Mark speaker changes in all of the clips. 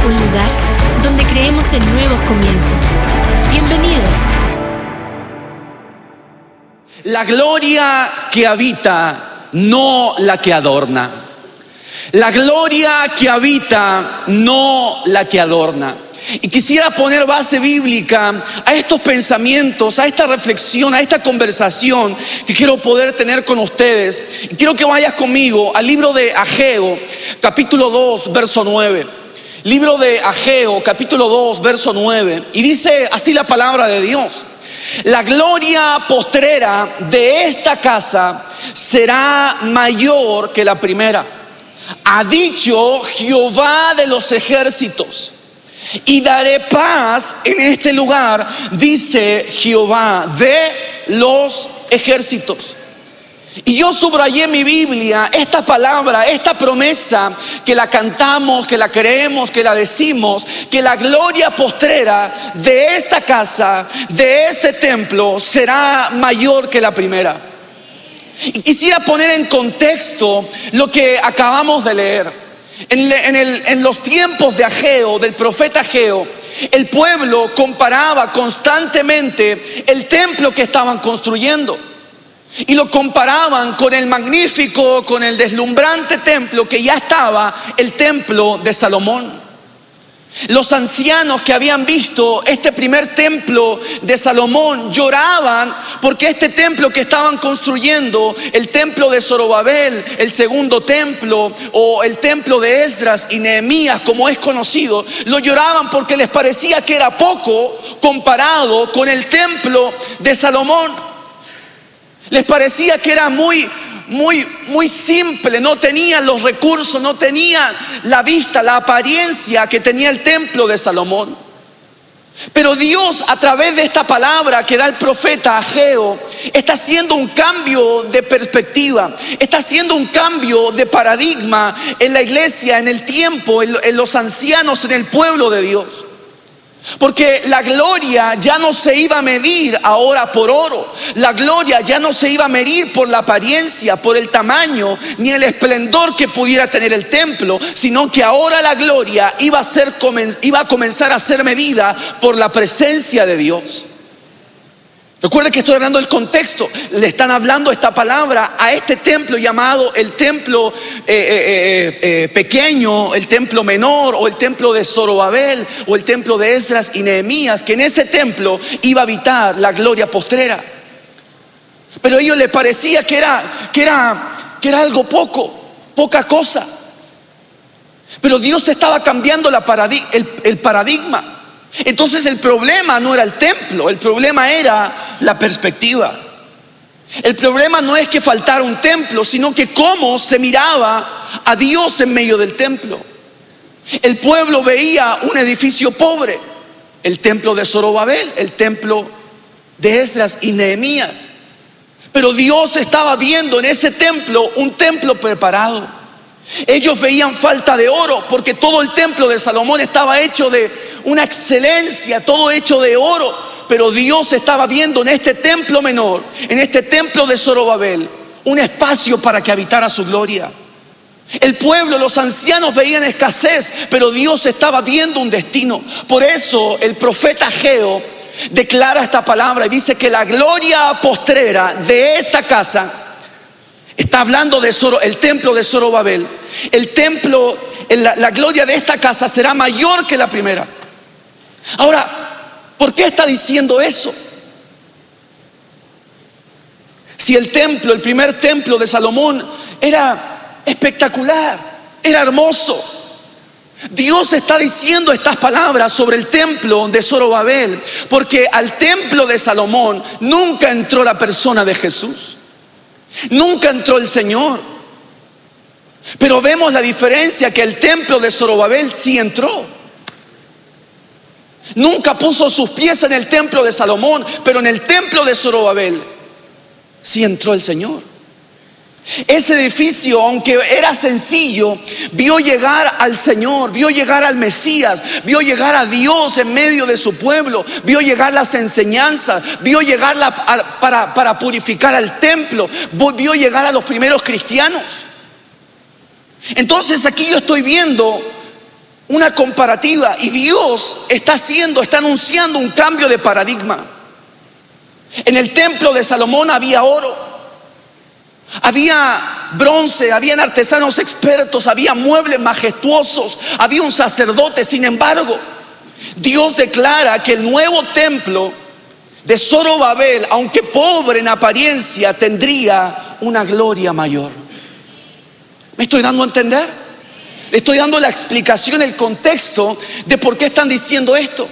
Speaker 1: un lugar donde creemos en nuevos comienzos. Bienvenidos.
Speaker 2: La gloria que habita, no la que adorna. La gloria que habita, no la que adorna. Y quisiera poner base bíblica a estos pensamientos, a esta reflexión, a esta conversación que quiero poder tener con ustedes. Y quiero que vayas conmigo al libro de Ageo, capítulo 2, verso 9. Libro de Ageo, capítulo 2, verso 9. Y dice así la palabra de Dios: la gloria postrera de esta casa será mayor que la primera. Ha dicho Jehová de los ejércitos. Y daré paz en este lugar, dice Jehová de los ejércitos. Y yo subrayé en mi Biblia esta palabra, esta promesa, que la cantamos, que la creemos, que la decimos, que la gloria postrera de esta casa, de este templo, será mayor que la primera. Y quisiera poner en contexto lo que acabamos de leer. En los tiempos de Ageo, del profeta Ageo, el pueblo comparaba constantemente el templo que estaban construyendo. Y lo comparaban con el magnífico, con el deslumbrante templo que ya estaba, el templo de Salomón. Los ancianos que habían visto este primer templo de Salomón lloraban porque este templo que estaban construyendo, el templo de Zorobabel, el segundo templo, o el templo de Esdras y Nehemías, como es conocido, lo lloraban porque les parecía que era poco comparado con el templo de Salomón. Les parecía que era muy simple, no tenían los recursos, no tenían la vista, la apariencia que tenía el templo de Salomón. Pero Dios, a través de esta palabra que da el profeta Ageo, está haciendo un cambio de perspectiva, está haciendo un cambio de paradigma en la iglesia, en el tiempo, en los ancianos, en el pueblo de Dios. Porque la gloria ya no se iba a medir ahora por oro. La gloria ya no se iba a medir por la apariencia, por el tamaño, ni el esplendor que pudiera tener el templo, sino que ahora la gloria iba a comenzar a ser medida por la presencia de Dios. Recuerde que estoy hablando del contexto. Le están hablando esta palabra a este templo llamado el templo pequeño, el templo menor, o el templo de Zorobabel, o el templo de Esdras y Nehemías, que en ese templo iba a habitar la gloria postrera. Pero a ellos les parecía que era algo poca cosa. Pero Dios estaba cambiando el paradigma. Entonces el problema no era el templo, el problema era la perspectiva. El problema no es que faltara un templo, sino que cómo se miraba a Dios en medio del templo. El pueblo veía un edificio pobre, el templo de Zorobabel, el templo de Esdras y Nehemías. Pero Dios estaba viendo en ese templo un templo preparado. Ellos veían falta de oro porque todo el templo de Salomón estaba hecho de una excelencia, todo hecho de oro. Pero Dios estaba viendo en este templo menor, en este templo de Zorobabel, un espacio para que habitara su gloria. El pueblo, los ancianos veían escasez, pero Dios estaba viendo un destino. Por eso el profeta Ageo declara esta palabra y dice que la gloria postrera de esta casa, está hablando de el templo de Zorobabel, el templo, la gloria de esta casa será mayor que la primera. Ahora, ¿por qué está diciendo eso? Si el primer templo de Salomón era espectacular, era hermoso. Dios está diciendo estas palabras sobre el templo de Zorobabel porque al templo de Salomón nunca entró la persona de Jesús. Nunca entró el Señor. Pero vemos la diferencia, que el templo de Zorobabel sí entró. Nunca puso sus pies en el templo de Salomón, pero en el templo de Zorobabel sí entró el Señor. Ese edificio, aunque era sencillo, vio llegar al Señor, vio llegar al Mesías, vio llegar a Dios en medio de su pueblo, vio llegar las enseñanzas, vio llegar para purificar al templo, vio llegar a los primeros cristianos. Entonces aquí yo estoy viendo una comparativa, y Dios está anunciando un cambio de paradigma. En el templo de Salomón había oro, había bronce, habían artesanos expertos, había muebles majestuosos, había un sacerdote. Sin embargo, Dios declara que el nuevo templo de Zorobabel, aunque pobre en apariencia, tendría una gloria mayor. ¿Me estoy dando a entender? Le estoy dando la explicación, el contexto de por qué están diciendo esto.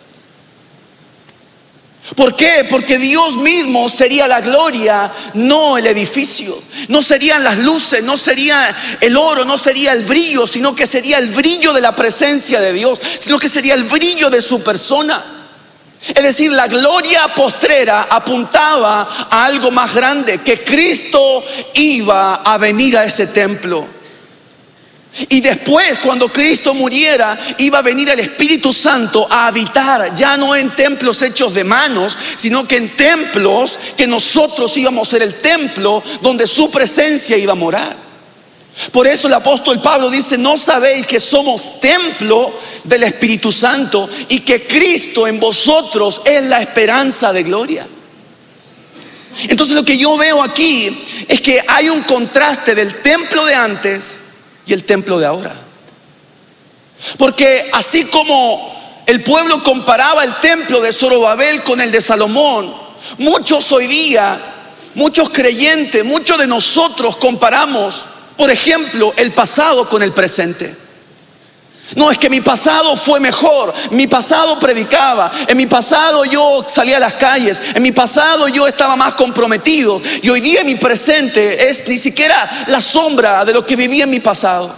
Speaker 2: ¿Por qué? Porque Dios mismo sería la gloria, no el edificio. No serían las luces, no sería el oro, no sería el brillo, sino que sería el brillo de la presencia de Dios, sino que sería el brillo de su persona. Es decir, la gloria postrera apuntaba a algo más grande, que Cristo iba a venir a ese templo. Y después, cuando Cristo muriera, iba a venir el Espíritu Santo a habitar, ya no en templos hechos de manos, sino que en templos que nosotros íbamos a ser el templo donde su presencia iba a morar. Por eso el apóstol Pablo dice: ¿no sabéis que somos templo del Espíritu Santo y que Cristo en vosotros es la esperanza de gloria? Entonces lo que yo veo aquí es que hay un contraste del templo de antes y el templo de ahora. Porque así como el pueblo comparaba el templo de Zorobabel con el de Salomón, muchos hoy día, muchos creyentes, muchos de nosotros comparamos, por ejemplo, el pasado con el presente. No, es que mi pasado fue mejor, mi pasado predicaba, en mi pasado yo salía a las calles, en mi pasado yo estaba más comprometido, y hoy día mi presente es ni siquiera la sombra de lo que viví en mi pasado.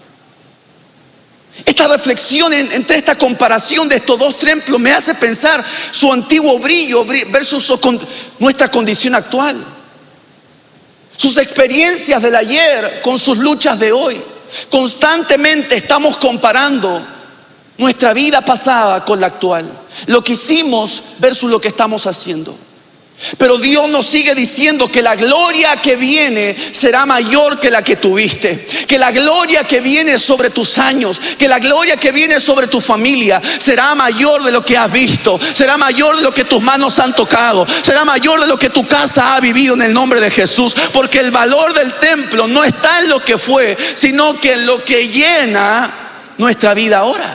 Speaker 2: Esta reflexión entre esta comparación de estos dos templos me hace pensar su antiguo brillo versus nuestra condición actual, sus experiencias del ayer con sus luchas de hoy. Constantemente estamos comparando nuestra vida pasada con la actual, lo que hicimos versus lo que estamos haciendo. Pero Dios nos sigue diciendo que la gloria que viene será mayor que la que tuviste, que la gloria que viene sobre tus años, que la gloria que viene sobre tu familia será mayor de lo que has visto, será mayor de lo que tus manos han tocado, será mayor de lo que tu casa ha vivido, en el nombre de Jesús. Porque el valor del templo no está en lo que fue, sino que en lo que llena nuestra vida ahora.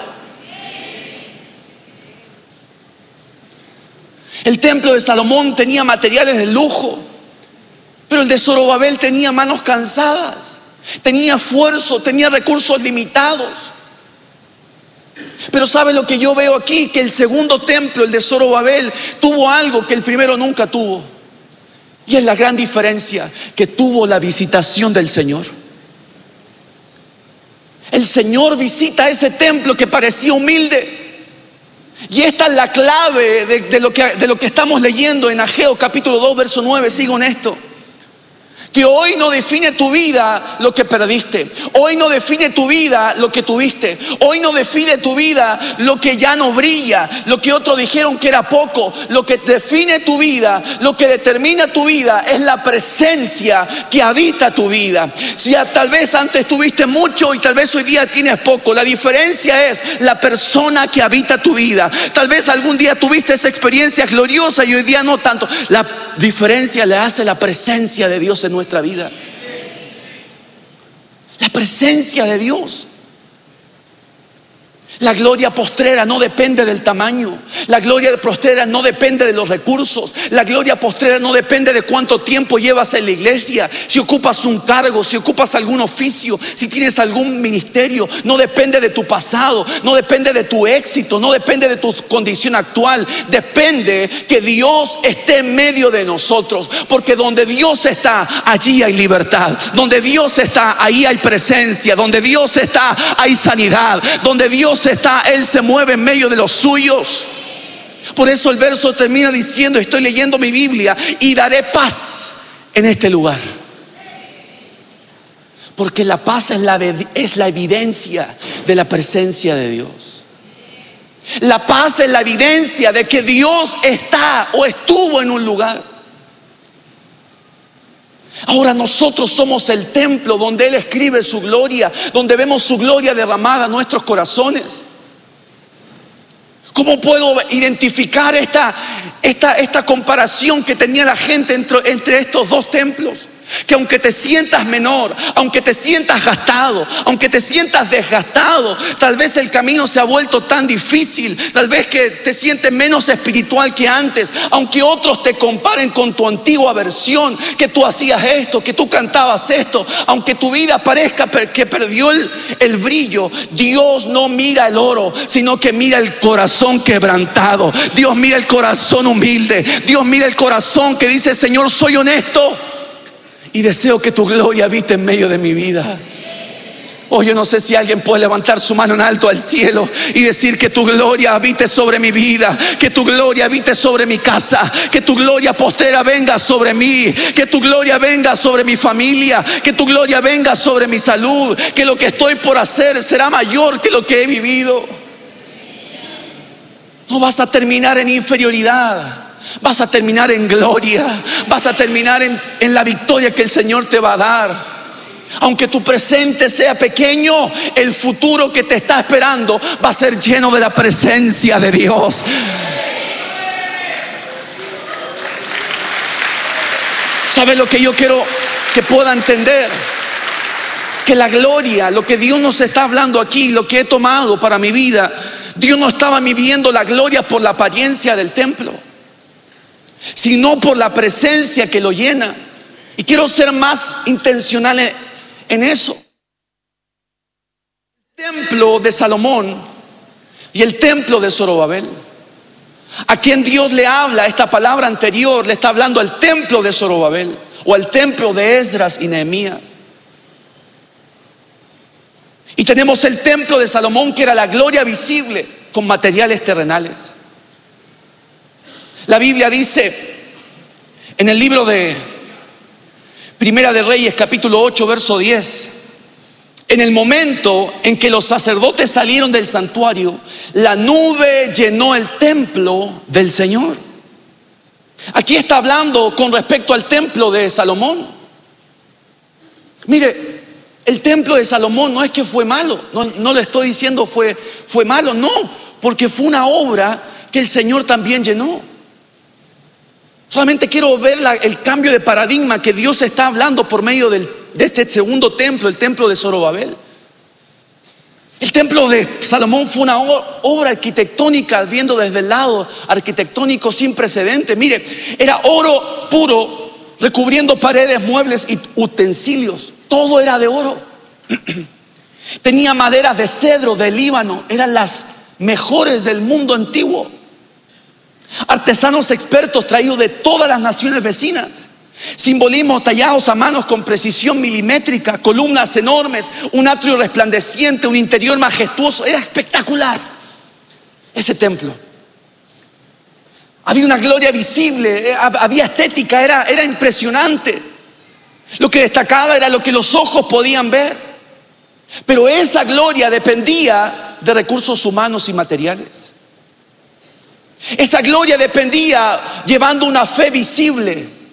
Speaker 2: El templo de Salomón tenía materiales de lujo, pero el de Zorobabel tenía manos cansadas, tenía esfuerzo, tenía recursos limitados. Pero ¿sabe lo que yo veo aquí? Que el segundo templo, el de Zorobabel, tuvo algo que el primero nunca tuvo. Y es la gran diferencia, que tuvo la visitación del Señor. El Señor visita ese templo que parecía humilde. Y esta es la clave de lo que estamos leyendo en Ageo capítulo 2 verso 9. Sigo en esto. Que hoy no define tu vida lo que perdiste. Hoy no define tu vida lo que tuviste. Hoy no define tu vida lo que ya no brilla, lo que otros dijeron que era poco. Lo que define tu vida, lo que determina tu vida, es la presencia que habita tu vida. Si tal vez antes tuviste mucho y tal vez hoy día tienes poco, la diferencia es la persona que habita tu vida. Tal vez algún día tuviste esa experiencia gloriosa y hoy día no tanto. La diferencia le hace la presencia de Dios en nuestra vida. La presencia de Dios. La gloria postrera no depende del tamaño. La gloria postrera no depende de los recursos. La gloria postrera no depende de cuánto tiempo llevas en la iglesia, si ocupas un cargo, si ocupas algún oficio, si tienes algún ministerio. No depende de tu pasado, no depende de tu éxito, no depende de tu condición actual. Depende que Dios esté en medio de nosotros. Porque donde Dios está, allí hay libertad. Donde Dios está, ahí hay presencia. Donde Dios está, hay sanidad. Donde Dios está, Él se mueve en medio de los suyos. Por eso el verso termina diciendo, estoy leyendo mi Biblia, y daré paz en este lugar. Porque la paz es la evidencia de la presencia de Dios. La paz es la evidencia de que Dios está o estuvo en un lugar. Ahora nosotros somos el templo donde Él escribe su gloria, donde vemos su gloria derramada en nuestros corazones. ¿Cómo puedo identificar esta comparación que tenía la gente entre estos dos templos? Que aunque te sientas menor, aunque te sientas gastado, aunque te sientas desgastado, tal vez el camino se ha vuelto tan difícil, tal vez que te sientes menos espiritual que antes, aunque otros te comparen con tu antigua versión, que tú hacías esto, que tú cantabas esto, aunque tu vida parezca que perdió el brillo, Dios no mira el oro, sino que mira el corazón quebrantado. Dios mira el corazón humilde. Dios mira el corazón que dice: Señor, soy honesto y deseo que tu gloria habite en medio de mi vida. Oh, yo no sé si alguien puede levantar su mano en alto al cielo y decir: que tu gloria habite sobre mi vida, que tu gloria habite sobre mi casa, que tu gloria postrera venga sobre mí, que tu gloria venga sobre mi familia, que tu gloria venga sobre mi salud, que lo que estoy por hacer será mayor que lo que he vivido. No vas a terminar en inferioridad. Vas a terminar en gloria. Vas a terminar en la victoria que el Señor te va a dar. Aunque tu presente sea pequeño, el futuro que te está esperando va a ser lleno de la presencia de Dios. ¿Sabes lo que yo quiero que pueda entender? Que la gloria, lo que Dios nos está hablando aquí, lo que he tomado para mi vida, Dios no estaba midiendo la gloria por la apariencia del templo, sino por la presencia que lo llena. Y quiero ser más intencional en eso. El templo de Salomón y el templo de Zorobabel, a quien Dios le habla, esta palabra anterior le está hablando al templo de Zorobabel o al templo de Esdras y Nehemías. Y tenemos el templo de Salomón, que era la gloria visible con materiales terrenales. La Biblia dice en el libro de Primera de Reyes, capítulo 8, verso 10: en el momento en que los sacerdotes salieron del santuario, la nube llenó el templo del Señor. Aquí está hablando con respecto al templo de Salomón. Mire, el templo de Salomón no es que fue malo, no le estoy diciendo fue malo, no, porque fue una obra que el Señor también llenó. Solamente quiero ver el cambio de paradigma que Dios está hablando por medio de este segundo templo, el templo de Zorobabel. El templo de Salomón fue una obra arquitectónica, viendo desde el lado arquitectónico sin precedente. Mire, era oro puro recubriendo paredes, muebles y utensilios. Todo era de oro. Tenía maderas de cedro, de Líbano, eran las mejores del mundo antiguo. Artesanos expertos traídos de todas las naciones vecinas. Simbolismos tallados a manos con precisión milimétrica, columnas enormes, un atrio resplandeciente, un interior majestuoso. Era espectacular ese templo. Había una gloria visible, había estética, era impresionante. Lo que destacaba era lo que los ojos podían ver. Pero esa gloria dependía de recursos humanos y materiales. Esa gloria dependía llevando una fe visible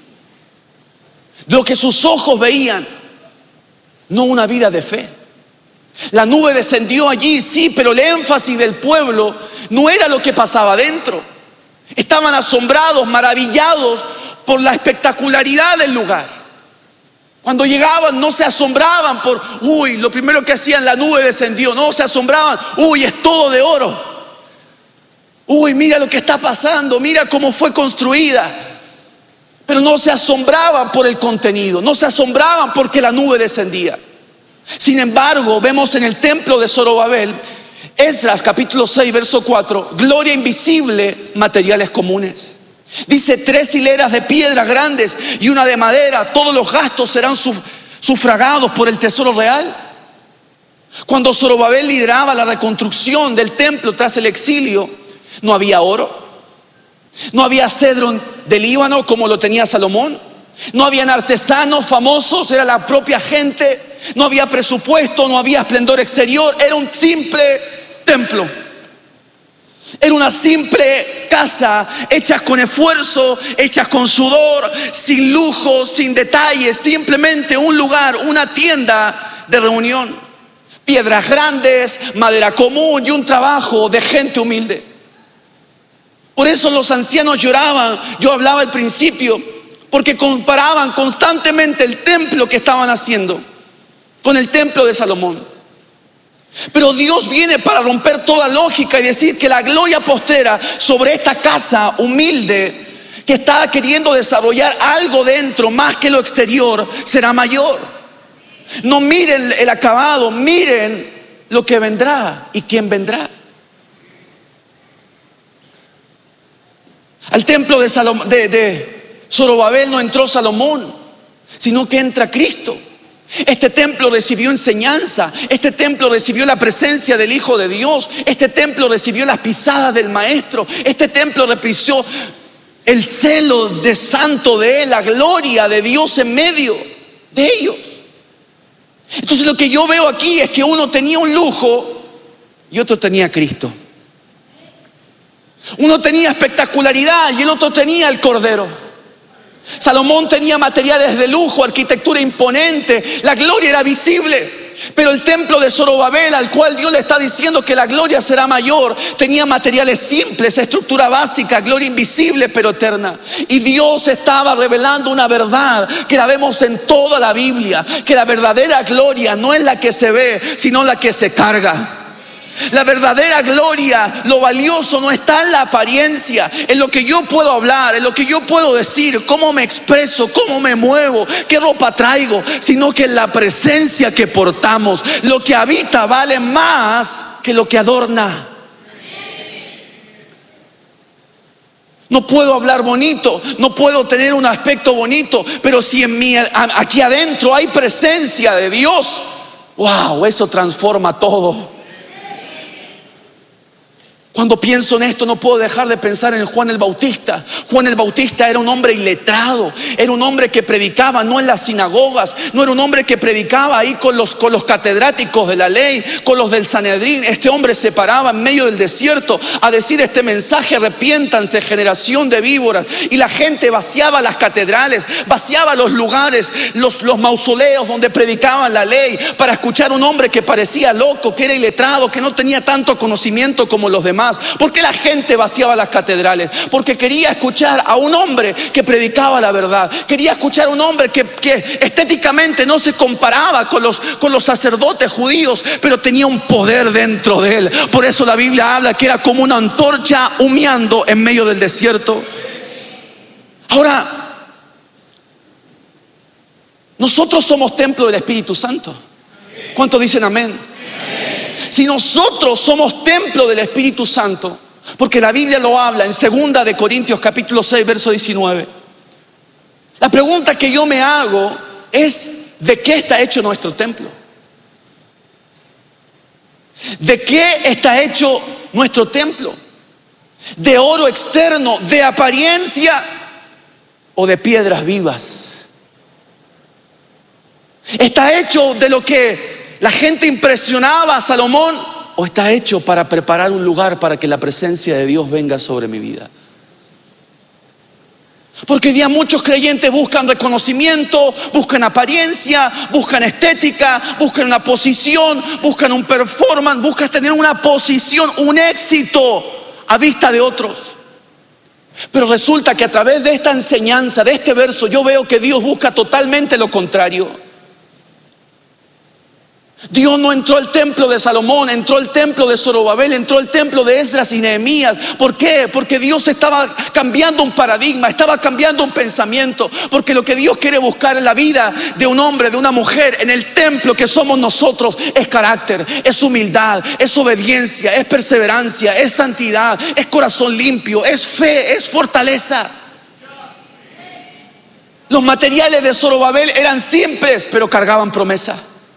Speaker 2: de lo que sus ojos veían, no una vida de fe. La nube descendió allí, sí, pero el énfasis del pueblo no era lo que pasaba adentro. Estaban asombrados, maravillados por la espectacularidad del lugar. Cuando llegaban no se asombraban por, lo primero que hacían, la nube descendió. No, se asombraban, es todo de oro. Mira lo que está pasando, mira cómo fue construida. Pero no se asombraban por el contenido, no se asombraban porque la nube descendía. Sin embargo, vemos en el templo de Zorobabel, Esdras capítulo 6, verso 4, gloria invisible, materiales comunes. Dice: 3 hileras de piedras grandes y una de madera, todos los gastos serán sufragados por el tesoro real. Cuando Zorobabel lideraba la reconstrucción del templo tras el exilio, no había oro, no había cedro de Líbano como lo tenía Salomón, no habían artesanos famosos, era la propia gente, no había presupuesto, no había esplendor exterior, era un simple templo. Era una simple casa hecha con esfuerzo, hecha con sudor, sin lujo, sin detalles, simplemente un lugar, una tienda de reunión. Piedras grandes, madera común y un trabajo de gente humilde. Por eso los ancianos lloraban. Yo hablaba al principio, porque comparaban constantemente el templo que estaban haciendo con el templo de Salomón. Pero Dios viene para romper toda lógica y decir que la gloria postrera sobre esta casa humilde que está queriendo desarrollar algo dentro más que lo exterior será mayor. No miren el acabado, miren lo que vendrá y quién vendrá. Al templo de Zorobabel no entró Salomón, sino que entra Cristo. Este templo recibió enseñanza, este templo recibió la presencia del Hijo de Dios, este templo recibió las pisadas del Maestro, este templo recibió el celo de santo de Él, la gloria de Dios en medio de ellos. Entonces lo que yo veo aquí es que uno tenía un lujo y otro tenía a Cristo. Uno tenía espectacularidad y el otro tenía el Cordero. Salomón tenía materiales de lujo, arquitectura imponente, la gloria era visible. Pero el templo de Zorobabel, al cual Dios le está diciendo que la gloria será mayor, tenía materiales simples, estructura básica, gloria invisible pero eterna. Y Dios estaba revelando una verdad que la vemos en toda la Biblia, que la verdadera gloria no es la que se ve, sino la que se carga. La verdadera gloria, lo valioso no está en la apariencia, en lo que yo puedo hablar, en lo que yo puedo decir, cómo me expreso, cómo me muevo, qué ropa traigo, sino que en la presencia que portamos. Lo que habita vale más que lo que adorna. No puedo hablar bonito, no puedo tener un aspecto bonito, pero si en mí, aquí adentro hay presencia de Dios, wow, eso transforma todo. Cuando pienso en esto no puedo dejar de pensar en Juan el Bautista. Juan el Bautista era un hombre iletrado, era un hombre que predicaba no en las sinagogas, no era un hombre que predicaba ahí con los catedráticos de la ley, con los del Sanedrín. Este hombre se paraba en medio del desierto a decir este mensaje: arrepiéntanse, generación de víboras. Y la gente vaciaba las catedrales, vaciaba los lugares, los mausoleos donde predicaban la ley, para escuchar a un hombre que parecía loco, que era iletrado, que no tenía tanto conocimiento como los demás. ¿Por qué la gente vaciaba las catedrales? Porque quería escuchar a un hombre que predicaba la verdad. Quería escuchar a un hombre que estéticamente no se comparaba con los sacerdotes judíos, pero tenía un poder dentro de él. Por eso la Biblia habla que era como una antorcha humeando en medio del desierto. Ahora, nosotros somos templo del Espíritu Santo. ¿Cuántos dicen amén? Si nosotros somos templo del Espíritu Santo, porque la Biblia lo habla en 2 de Corintios capítulo 6 verso 19. La pregunta que yo me hago es: ¿de qué está hecho nuestro templo? ¿De qué está hecho nuestro templo? ¿De oro externo, de apariencia, o de piedras vivas? ¿Está hecho de lo que la gente impresionaba a Salomón, o está hecho para preparar un lugar para que la presencia de Dios venga sobre mi vida? Porque hoy día muchos creyentes buscan reconocimiento, buscan apariencia, buscan estética, buscan una posición, buscan un performance, buscan tener una posición, un éxito a vista de otros. Pero resulta que a través de esta enseñanza, de este verso, yo veo que Dios busca totalmente lo contrario. Dios no entró al templo de Salomón, entró al templo de Zorobabel, entró al templo de Esdras y Nehemías. ¿Por qué? Porque Dios estaba cambiando un paradigma, estaba cambiando un pensamiento. Porque lo que Dios quiere buscar en la vida de un hombre, de una mujer, en el templo que somos nosotros, es carácter, es humildad, es obediencia, es perseverancia, es santidad, es corazón limpio, es fe, es fortaleza. Los materiales de Zorobabel eran simples, pero cargaban promesa.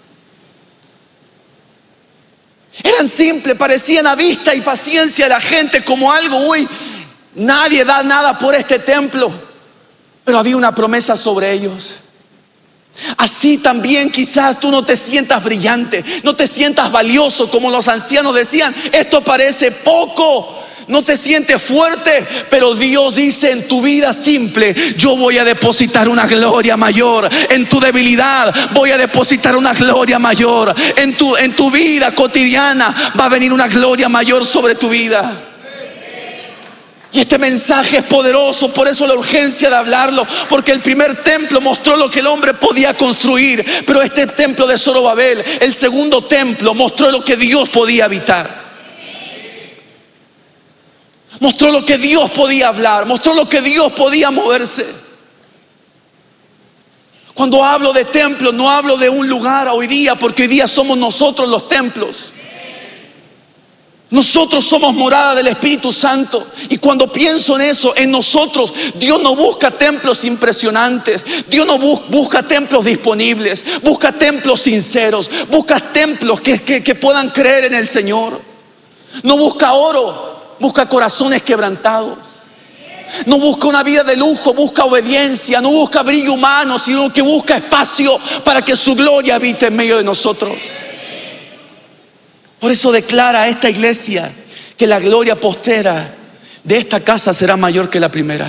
Speaker 2: Eran simples, parecían a vista y paciencia de la gente como algo, nadie da nada por este templo, pero había una promesa sobre ellos. Así también quizás tú no te sientas brillante, no te sientas valioso, como los ancianos decían: esto parece poco. No te sientes fuerte, pero Dios dice en tu vida simple: yo voy a depositar una gloria mayor. En tu debilidad voy a depositar una gloria mayor. En tu vida cotidiana va a venir una gloria mayor sobre tu vida. Y este mensaje es poderoso, por eso la urgencia de hablarlo, porque el primer templo mostró lo que el hombre podía construir, pero este templo de Zorobabel, el segundo templo, mostró lo que Dios podía habitar. Mostró lo que Dios podía hablar, mostró lo que Dios podía moverse. Cuando hablo de templo, no hablo de un lugar hoy día, porque hoy día somos nosotros los templos. Nosotros somos morada del Espíritu Santo. Y cuando pienso en eso, en nosotros, Dios no busca templos impresionantes. Dios no busca templos disponibles. Busca templos sinceros. Busca templos que puedan creer en el Señor. No busca oro. Busca corazones quebrantados. No busca una vida de lujo, busca obediencia. No busca brillo humano, sino que busca espacio para que su gloria habite en medio de nosotros. Por eso declara a esta iglesia que la gloria postera de esta casa será mayor que la primera.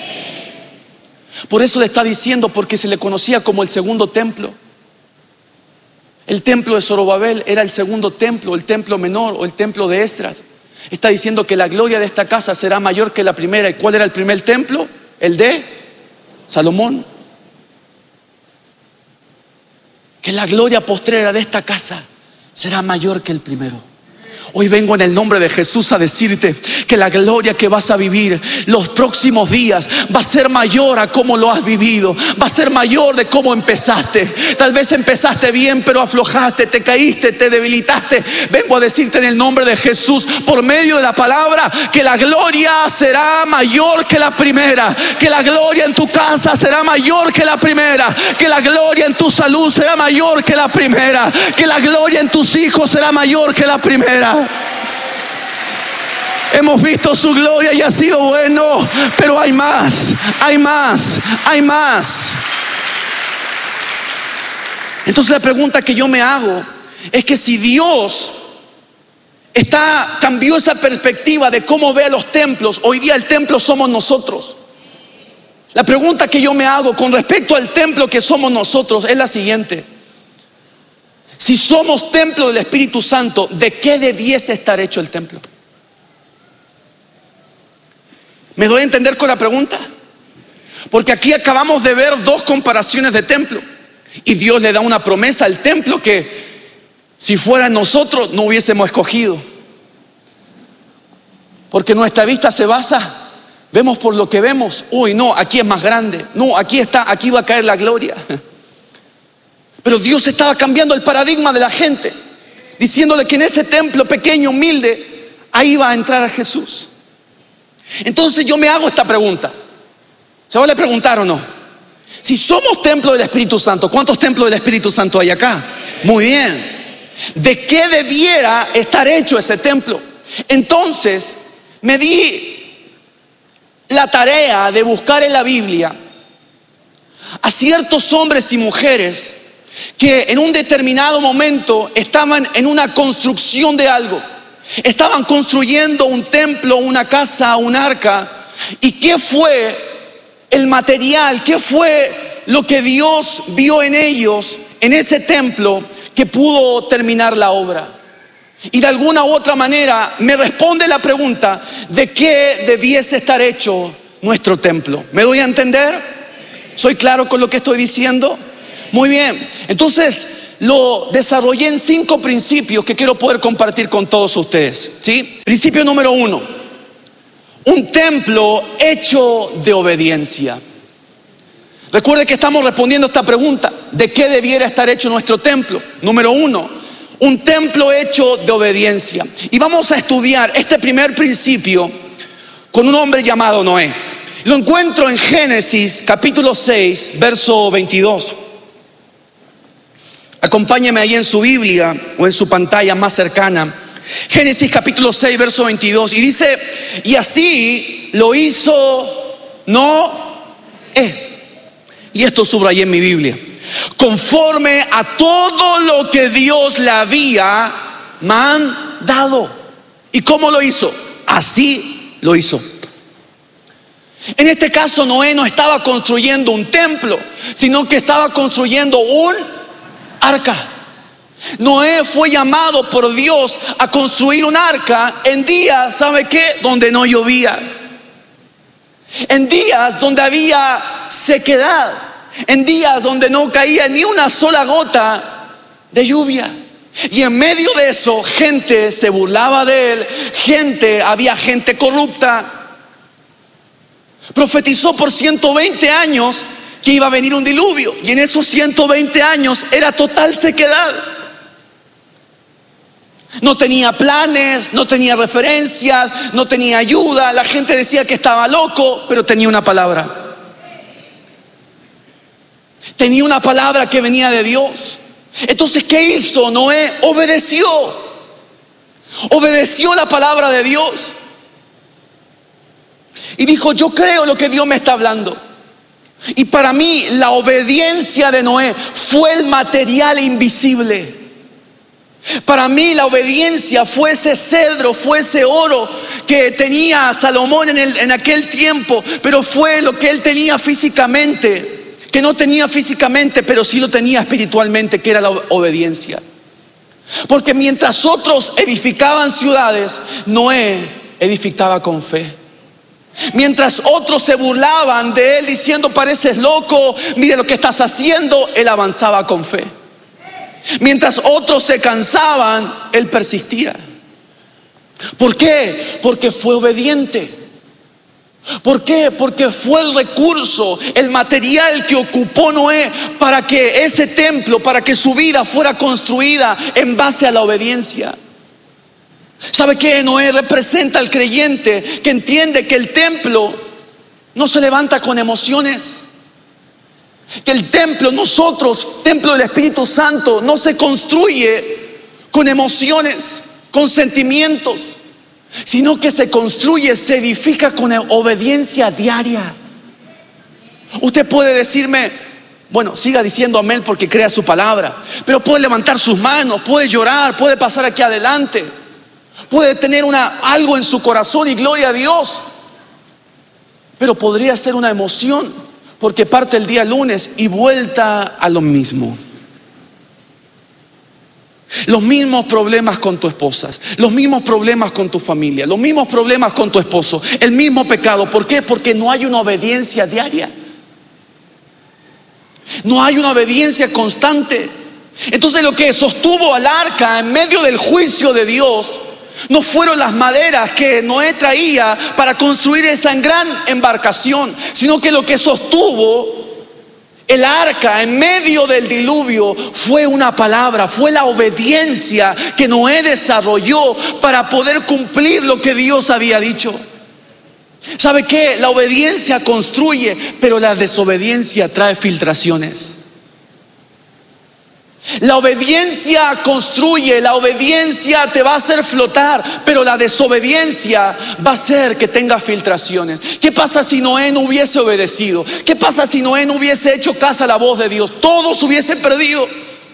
Speaker 2: Por eso le está diciendo, porque se le conocía como el segundo templo. El templo de Zorobabel era el segundo templo, el templo menor o el templo de Esdras. Está diciendo que la gloria de esta casa será mayor que la primera. ¿Y cuál era el primer templo? El de Salomón. Que la gloria postrera de esta casa será mayor que el primero. Hoy vengo en el nombre de Jesús a decirte que la gloria que vas a vivir los próximos días va a ser mayor a cómo lo has vivido. Va a ser mayor de cómo empezaste. Tal vez empezaste bien, pero aflojaste, te caíste, te debilitaste. Vengo a decirte en el nombre de Jesús, por medio de la palabra, que la gloria será mayor que la primera. Que la gloria en tu casa será mayor que la primera. Que la gloria en tu salud será mayor que la primera. Que la gloria en tus hijos será mayor que la primera. Hemos visto su gloria y ha sido bueno, pero hay más, hay más, hay más. Entonces la pregunta que yo me hago es que si Dios cambió esa perspectiva de cómo ve a los templos, hoy día el templo somos nosotros. La pregunta que yo me hago con respecto al templo que somos nosotros es la siguiente: si somos templo del Espíritu Santo, ¿de qué debiese estar hecho el templo? ¿Me doy a entender con la pregunta? Porque aquí acabamos de ver dos comparaciones de templo. Y Dios le da una promesa al templo que si fuera nosotros no hubiésemos escogido. Porque nuestra vista se basa, vemos por lo que vemos. Uy, no, aquí es más grande. No, aquí va a caer la gloria. Pero Dios estaba cambiando el paradigma de la gente, diciéndole que en ese templo pequeño, humilde, ahí va a entrar a Jesús. Entonces yo me hago esta pregunta. ¿Se vale preguntar o no? Si somos templo del Espíritu Santo, ¿cuántos templos del Espíritu Santo hay acá? Muy bien. ¿De qué debiera estar hecho ese templo? Entonces me di la tarea de buscar en la Biblia a ciertos hombres y mujeres que en un determinado momento estaban en una construcción de algo. Estaban construyendo un templo, una casa, un arca. ¿Y qué fue el material? ¿Qué fue lo que Dios vio en ellos, en ese templo, que pudo terminar la obra? Y de alguna u otra manera me responde la pregunta de qué debiese estar hecho nuestro templo. ¿Me doy a entender? ¿Soy claro con lo que estoy diciendo? Muy bien. Entonces lo desarrollé en 5 principios que quiero poder compartir con todos ustedes, ¿sí? Principio número 1: un templo hecho de obediencia. Recuerde que estamos respondiendo a esta pregunta: ¿de qué debiera estar hecho nuestro templo? Número 1, un templo hecho de obediencia. Y vamos a estudiar este primer principio con un hombre llamado Noé. Lo encuentro en Génesis capítulo 6, verso 22. Acompáñeme ahí en su Biblia o en su pantalla más cercana. Génesis capítulo 6, verso 22. Y dice: y así lo hizo Noé. Y esto subrayé en mi Biblia: conforme a todo lo que Dios le había mandado. ¿Y cómo lo hizo? Así lo hizo. En este caso, Noé no estaba construyendo un templo, sino que estaba construyendo un arca. Noé fue llamado por Dios a construir un arca en días, ¿sabe qué? Donde no llovía. En días donde había sequedad. En días donde no caía ni una sola gota de lluvia. Y en medio de eso, gente se burlaba de él. Había gente corrupta. Profetizó por 120 años que iba a venir un diluvio. Y en esos 120 años era total sequedad. No tenía planes, no tenía referencias, no tenía ayuda. La gente decía que estaba loco, pero tenía una palabra. Tenía una palabra que venía de Dios. Entonces, ¿qué hizo Noé? Obedeció la palabra de Dios. Y dijo, yo creo lo que Dios me está hablando. Y para mí la obediencia de Noé fue el material invisible. Para mí la obediencia fue ese cedro, fue ese oro que tenía Salomón en aquel tiempo. Pero fue lo que él tenía físicamente, que no tenía físicamente, pero sí lo tenía espiritualmente, que era la obediencia. Porque mientras otros edificaban ciudades, Noé edificaba con fe. Mientras otros se burlaban de él diciendo, pareces loco, mire lo que estás haciendo, él avanzaba con fe. Mientras otros se cansaban, él persistía. ¿Por qué? Porque fue obediente. ¿Por qué? Porque fue el recurso, el material que ocupó Noé para que ese templo, para que su vida fuera construida en base a la obediencia. ¿Sabe qué? Noé representa al creyente que entiende que el templo no se levanta con emociones. Que el templo, nosotros, templo del Espíritu Santo, no se construye con emociones, con sentimientos, sino que se construye, se edifica con obediencia diaria. Usted puede decirme, bueno, siga diciendo amén porque crea su palabra, pero puede levantar sus manos, puede llorar, puede pasar aquí adelante, puede tener algo en su corazón y gloria a Dios, pero podría ser una emoción porque parte el día lunes y vuelta a lo mismo. Los mismos problemas con tu esposa, los mismos problemas con tu familia, los mismos problemas con tu esposo, el mismo pecado. ¿Por qué? Porque no hay una obediencia diaria. No hay una obediencia constante. Entonces lo que sostuvo al arca en medio del juicio de Dios no fueron las maderas que Noé traía para construir esa gran embarcación, sino que lo que sostuvo el arca en medio del diluvio fue una palabra, fue la obediencia que Noé desarrolló para poder cumplir lo que Dios había dicho. ¿Sabe qué? La obediencia construye, pero la desobediencia trae filtraciones. La obediencia construye, la obediencia te va a hacer flotar, pero la desobediencia va a hacer que tenga filtraciones. ¿Qué pasa si Noé no hubiese obedecido? ¿Qué pasa si Noé no hubiese hecho caso a la voz de Dios? Todos hubiesen perdido.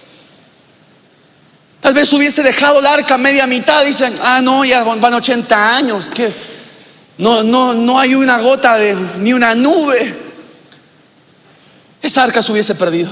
Speaker 2: Tal vez hubiese dejado el arca a media mitad. Dicen, no, ya van 80 años. ¿Qué? No hay una gota ni una nube. Esa arca se hubiese perdido.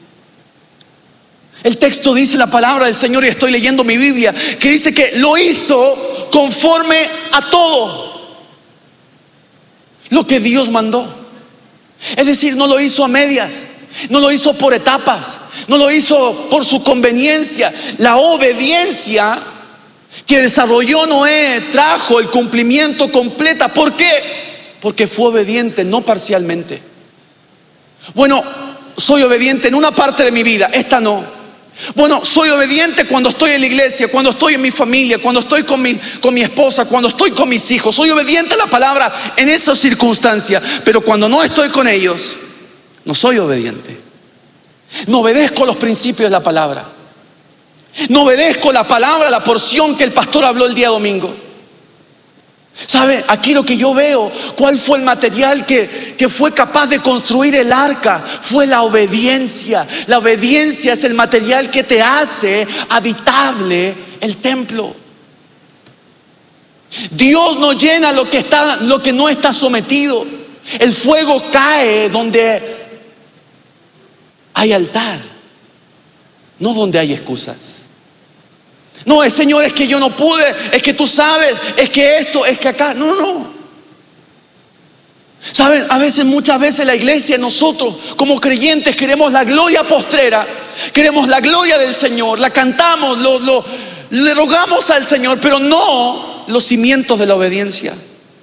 Speaker 2: El texto dice, la palabra del Señor, y estoy leyendo mi Biblia, que dice que lo hizo conforme a todo lo que Dios mandó. Es decir, no lo hizo a medias, no lo hizo por etapas, no lo hizo por su conveniencia. La obediencia que desarrolló Noé trajo el cumplimiento completo. ¿Por qué? Porque fue obediente, no parcialmente. Bueno, soy obediente en una parte de mi vida, esta no. Bueno, soy obediente cuando estoy en la iglesia, cuando estoy en mi familia, cuando estoy con mi esposa, cuando estoy con mis hijos. Soy obediente a la palabra en esas circunstancias, pero cuando no estoy con ellos, no soy obediente. No obedezco los principios de la palabra. No obedezco la palabra, la porción que el pastor habló el día domingo. ¿Sabe? Aquí lo que yo veo, ¿cuál fue el material que fue capaz de construir el arca? Fue la obediencia. La obediencia es el material que te hace habitable el templo. Dios no llena lo que no está sometido. El fuego cae donde hay altar, no donde hay excusas. No, es Señor, es que yo no pude, es que tú sabes, es que esto, es que acá. No. Saben, muchas veces la iglesia, nosotros como creyentes queremos la gloria postrera, queremos la gloria del Señor, la cantamos, le rogamos al Señor, pero no los cimientos de la obediencia.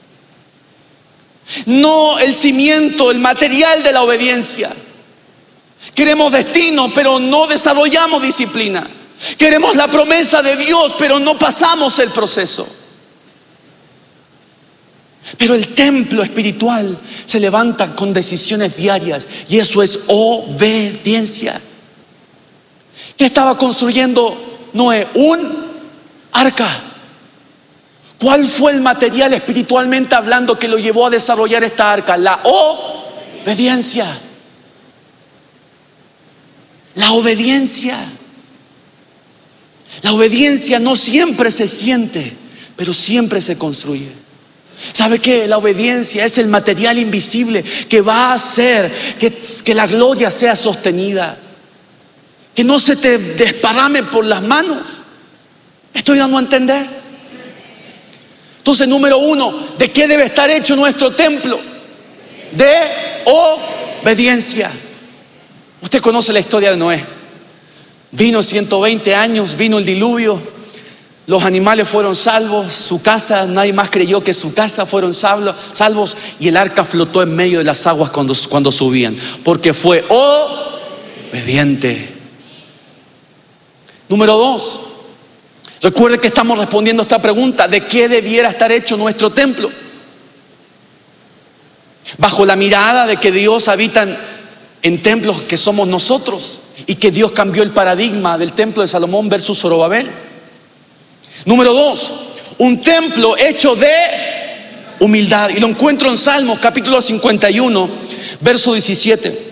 Speaker 2: No el cimiento, el material de la obediencia. Queremos destino, pero no desarrollamos disciplina. Queremos la promesa de Dios, pero no pasamos el proceso. Pero el templo espiritual se levanta con decisiones diarias, y eso es obediencia. ¿Qué estaba construyendo Noé? Un arca. ¿Cuál fue el material espiritualmente hablando que lo llevó a desarrollar esta arca? La obediencia. La obediencia. La obediencia no siempre se siente, pero siempre se construye. ¿Sabe qué? La obediencia es el material invisible que va a hacer que la gloria sea sostenida, que no se te desparrame por las manos. ¿Estoy dando a entender? Entonces, número uno, ¿de qué debe estar hecho nuestro templo? De obediencia. Usted conoce la historia de Noé. Vino 120 años, vino el diluvio, los animales fueron salvos, su casa, nadie más creyó que su casa fueron salvos, y el arca flotó en medio de las aguas cuando subían, porque fue obediente. Número dos, recuerde que estamos respondiendo a esta pregunta: ¿de qué debiera estar hecho nuestro templo? Bajo la mirada de que Dios habita en templos que somos nosotros, y que Dios cambió el paradigma del templo de Salomón versus Zorobabel. Número dos, un templo hecho de humildad, y lo encuentro en Salmos capítulo 51 verso 17.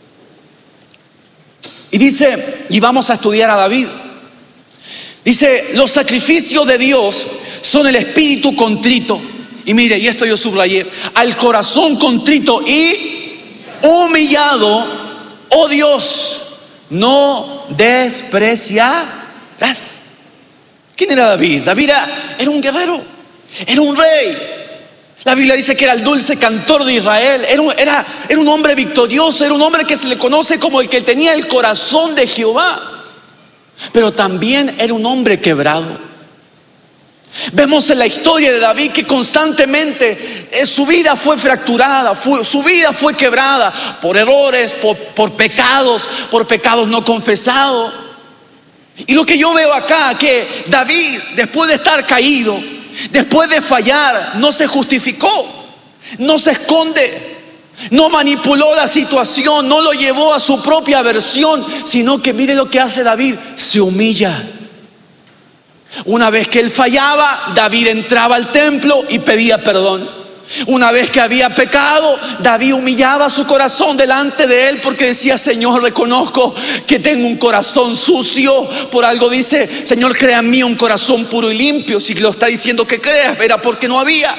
Speaker 2: Y dice, y vamos a estudiar a David. Dice: los sacrificios de Dios son el espíritu contrito. Y mire, y esto yo subrayé: al corazón contrito y humillado, oh Dios, no despreciarás. ¿Quién era David? David era un guerrero, era un rey. La Biblia dice que era el dulce cantor de Israel. Era un hombre victorioso, era un hombre que se le conoce como el que tenía el corazón de Jehová. Pero también era un hombre quebrado. Vemos en la historia de David que constantemente su vida fue fracturada, su vida fue quebrada por errores, por pecados no confesados. Y lo que yo veo acá, que David, después de estar caído, después de fallar, no se justificó, no se esconde, no manipuló la situación, no lo llevó a su propia versión, sino que mire lo que hace David: se humilla. Una vez que él fallaba, David entraba al templo y pedía perdón. Una vez que había pecado, David humillaba su corazón delante de él, porque decía: Señor, reconozco que tengo un corazón sucio. Por algo dice: Señor, crea en mí un corazón puro y limpio. Si lo está diciendo que creas, era porque no había.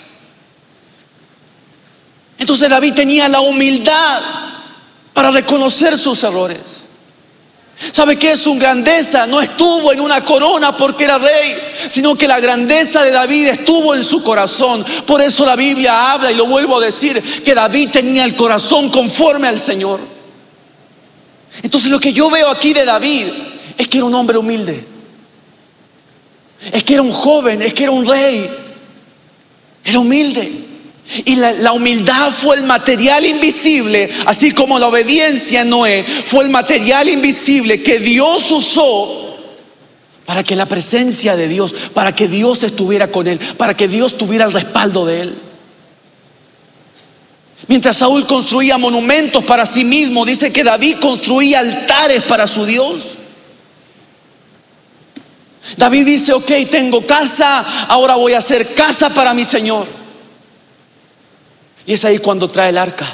Speaker 2: Entonces David tenía la humildad para reconocer sus errores. ¿Sabe qué es su grandeza? No estuvo en una corona porque era rey, sino que la grandeza de David estuvo en su corazón. Por eso la Biblia habla, y lo vuelvo a decir, que David tenía el corazón conforme al Señor. Entonces lo que yo veo aquí de David es que era un hombre humilde, es que era un joven, es que era un rey, era humilde. Y la humildad fue el material invisible, así como la obediencia en Noé fue el material invisible que Dios usó para que la presencia de Dios, para que Dios estuviera con él, para que Dios tuviera el respaldo de él. Mientras Saúl construía monumentos para sí mismo, dice que David construía altares para su Dios. David dice: ok, tengo casa, ahora voy a hacer casa para mi Señor. Y es ahí cuando trae el arca.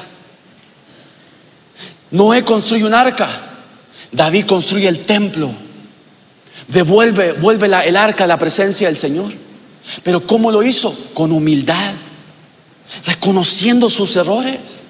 Speaker 2: Noé construye un arca, David construye el templo. Vuelve el arca a la presencia del Señor. Pero ¿cómo lo hizo? Con humildad, reconociendo sus errores.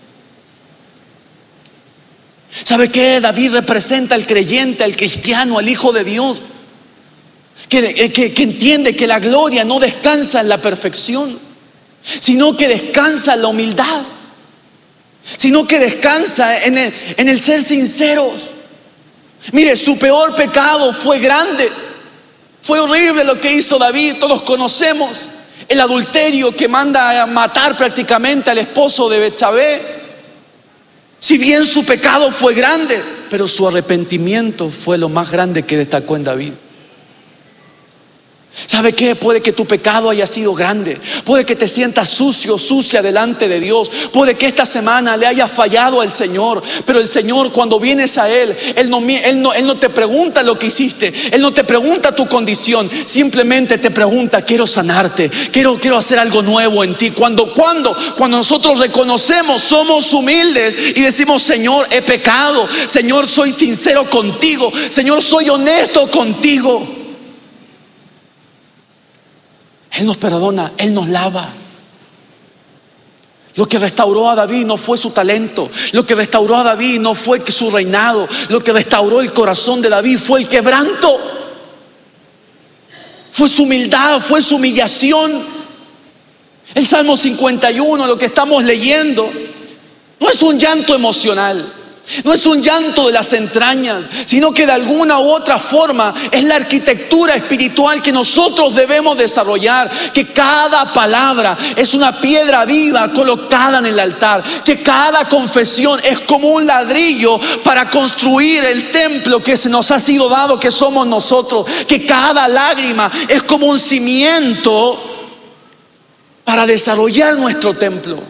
Speaker 2: ¿Sabe qué? David representa al creyente, al cristiano, al Hijo de Dios, que entiende que la gloria no descansa en la perfección, sino que descansa en la humildad, sino que descansa en el ser sinceros. Mire, su peor pecado fue grande, fue horrible lo que hizo David. Todos conocemos el adulterio que manda a matar prácticamente al esposo de Betsabé. Si bien su pecado fue grande, pero su arrepentimiento fue lo más grande que destacó en David. ¿Sabe qué? Puede que tu pecado haya sido grande, puede que te sientas sucio, sucia delante de Dios, puede que esta semana le haya fallado al Señor, pero el Señor, cuando vienes a Él no te pregunta lo que hiciste, Él no te pregunta tu condición, simplemente te pregunta: quiero sanarte, quiero hacer algo nuevo en ti. Cuando nosotros reconocemos, somos humildes y decimos: Señor, he pecado, Señor, soy sincero contigo, Señor, soy honesto contigo, Él nos perdona, Él nos lava. Lo que restauró a David no fue su talento, lo que restauró a David no fue su reinado, lo que restauró el corazón de David fue el quebranto, fue su humildad, fue su humillación. El Salmo 51, lo que estamos leyendo, no es un llanto emocional, no es un llanto de las entrañas, sino que de alguna u otra forma es la arquitectura espiritual que nosotros debemos desarrollar. Que cada palabra es una piedra viva colocada en el altar, que cada confesión es como un ladrillo para construir el templo que se nos ha sido dado, que somos nosotros, que cada lágrima es como un cimiento para desarrollar nuestro templo.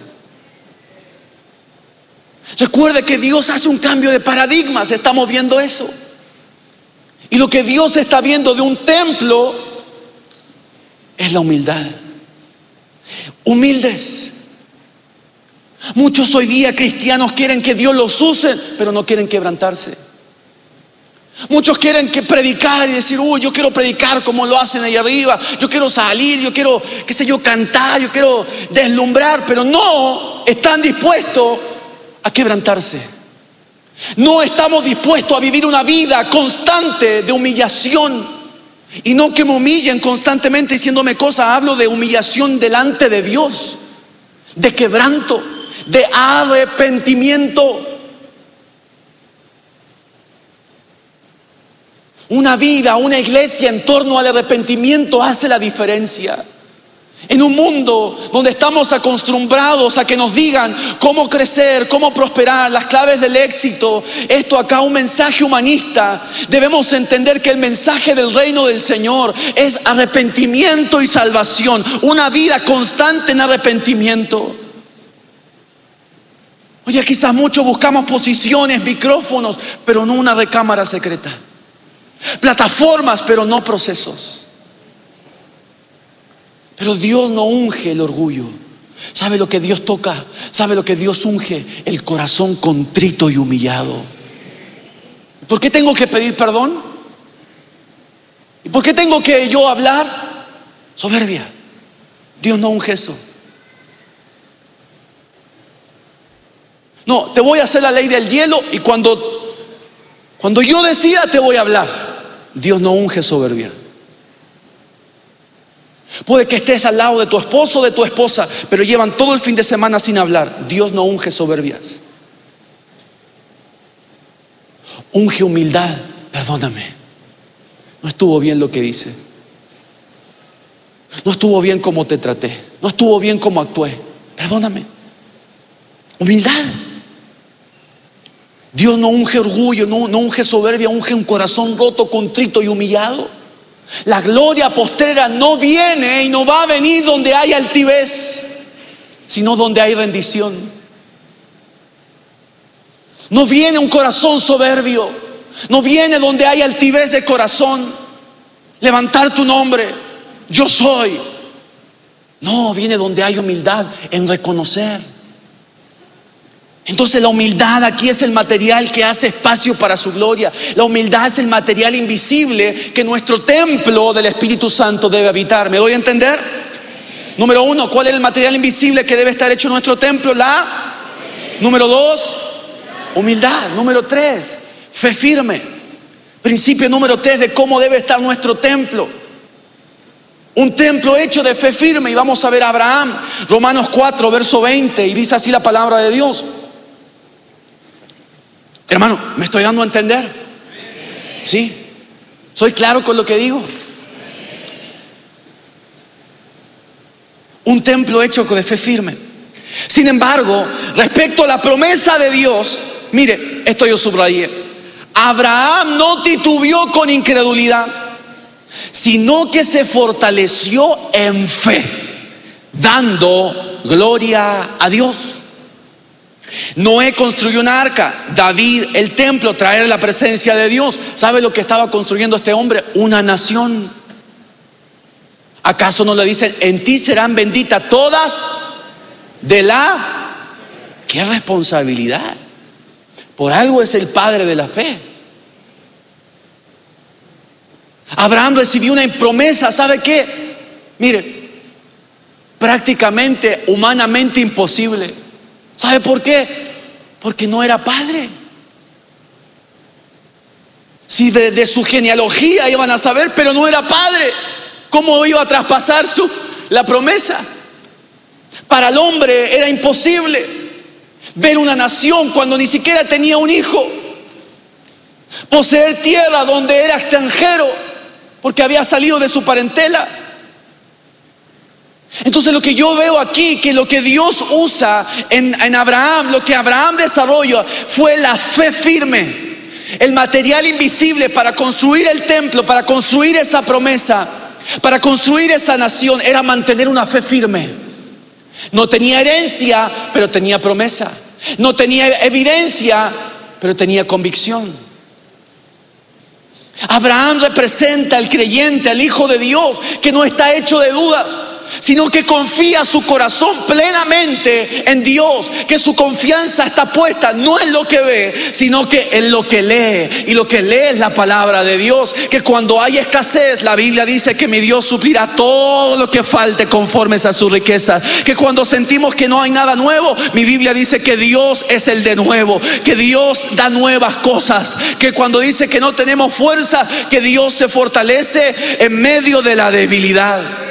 Speaker 2: Recuerde que Dios hace un cambio de paradigmas, estamos viendo eso. Y lo que Dios está viendo de un templo es la humildad. Humildes. Muchos hoy día cristianos quieren que Dios los use, pero no quieren quebrantarse. Muchos quieren que predicar y decir: yo quiero predicar como lo hacen ahí arriba, yo quiero salir, yo quiero, cantar, yo quiero deslumbrar, pero no están dispuestos a quebrantarse. No estamos dispuestos a vivir una vida constante de humillación. Y no que me humillen constantemente diciéndome cosas. Hablo de humillación delante de Dios, de quebranto, de arrepentimiento. Una vida, una iglesia en torno al arrepentimiento hace la diferencia. En un mundo donde estamos acostumbrados a que nos digan cómo crecer, cómo prosperar, las claves del éxito, esto acá un mensaje humanista, debemos entender que el mensaje del reino del Señor es arrepentimiento y salvación, una vida constante en arrepentimiento. Oye, quizás muchos buscamos posiciones, micrófonos, pero no una recámara secreta, plataformas, pero no procesos. Pero Dios no unge el orgullo. ¿Sabe lo que Dios toca? ¿Sabe lo que Dios unge? El corazón contrito y humillado. ¿Por qué tengo que pedir perdón? ¿Y por qué tengo que yo hablar? Soberbia. Dios no unge eso. No, te voy a hacer la ley del hielo y cuando yo decida te voy a hablar. Dios no unge soberbia. Puede que estés al lado de tu esposo o de tu esposa, pero llevan todo el fin de semana sin hablar. Dios no unge soberbias. Unge humildad. Perdóname, no estuvo bien lo que hice, no estuvo bien como te traté, no estuvo bien como actué. Perdóname. Humildad. Dios no unge orgullo, no unge soberbia, unge un corazón roto, contrito y humillado. La gloria postrera no viene y no va a venir donde hay altivez, sino donde hay rendición. No viene un corazón soberbio, no viene donde hay altivez de corazón, levantar tu nombre, yo soy. No, viene donde hay humildad en reconocer. Entonces la humildad aquí es el material que hace espacio para su gloria. La humildad es el material invisible que nuestro templo del Espíritu Santo debe habitar. ¿Me doy a entender? Número 1, ¿cuál es el material invisible que debe estar hecho en nuestro templo? Número 2, humildad. Número 3, fe firme. Principio número 3 de cómo debe estar nuestro templo. Un templo hecho de fe firme. Y vamos a ver a Abraham, Romanos 4, verso 20. Y dice así la palabra de Dios. Hermano, ¿me estoy dando a entender? ¿Sí? ¿Soy claro con lo que digo? Un templo hecho de fe firme. Sin embargo, respecto a la promesa de Dios, mire, esto yo subrayé. Abraham no titubeó con incredulidad, sino que se fortaleció en fe, dando gloria a Dios. Noé construyó una arca, David el templo, traer la presencia de Dios. ¿Sabe lo que estaba construyendo este hombre? Una nación. ¿Acaso no le dicen, en ti serán benditas todas de la... ¡Qué responsabilidad! Por algo es el padre de la fe. Abraham recibió una promesa, ¿sabe qué? Mire, prácticamente, humanamente imposible. ¿Sabe por qué? Porque no era padre. Si de su genealogía iban a saber, pero no era padre, ¿cómo iba a traspasar la promesa? Para el hombre era imposible ver una nación cuando ni siquiera tenía un hijo, poseer tierra donde era extranjero porque había salido de su parentela. Entonces lo que yo veo aquí, que lo que Dios usa en Abraham, lo que Abraham desarrolla fue la fe firme, el material invisible para construir el templo, para construir esa promesa, para construir esa nación, era mantener una fe firme. No tenía herencia, pero tenía promesa. No tenía evidencia, pero tenía convicción. Abraham representa al creyente, al Hijo de Dios, que no está hecho de dudas, sino que confía su corazón plenamente en Dios, que su confianza está puesta no en lo que ve, sino que en lo que lee. Y lo que lee es la palabra de Dios, que cuando hay escasez, la Biblia dice que mi Dios suplirá todo lo que falte conforme a su riqueza. Que cuando sentimos que no hay nada nuevo, mi Biblia dice que Dios es el de nuevo, que Dios da nuevas cosas. Que cuando dice que no tenemos fuerza, que Dios se fortalece en medio de la debilidad.